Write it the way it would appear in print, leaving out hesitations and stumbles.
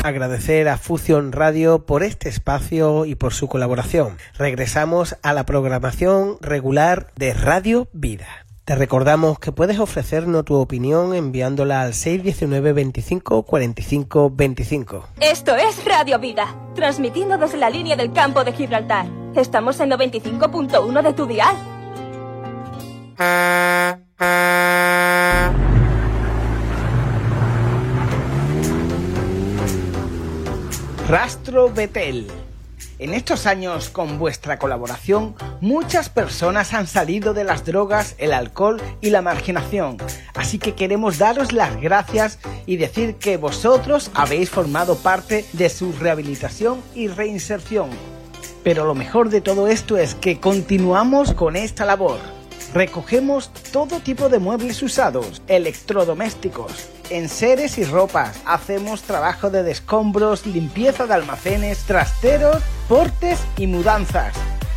Agradecer a Fusión Radio por este espacio y por su colaboración. Regresamos a la programación regular de Radio Vida. Te recordamos que puedes ofrecernos tu opinión enviándola al 619 25 45 25. Esto es Radio Vida, transmitiendo desde la línea del campo de Gibraltar. Estamos en 95.1 de tu dial. Rastro Betel. En estos años, con vuestra colaboración, muchas personas han salido de las drogas, el alcohol y la marginación. Así que queremos daros las gracias y decir que vosotros habéis formado parte de su rehabilitación y reinserción. Pero lo mejor de todo esto es que continuamos con esta labor. Recogemos todo tipo de muebles usados, electrodomésticos, enseres y ropas. Hacemos trabajo de descombros, limpieza de almacenes, trasteros, portes y mudanzas.